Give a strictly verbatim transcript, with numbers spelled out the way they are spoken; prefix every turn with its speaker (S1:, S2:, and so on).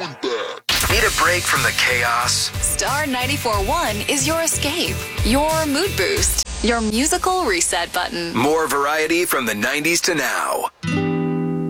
S1: want that.
S2: Need a break from the chaos?
S3: Star ninety-four point one is your escape, your mood boost, your musical reset button.
S2: More variety from the nineties to now.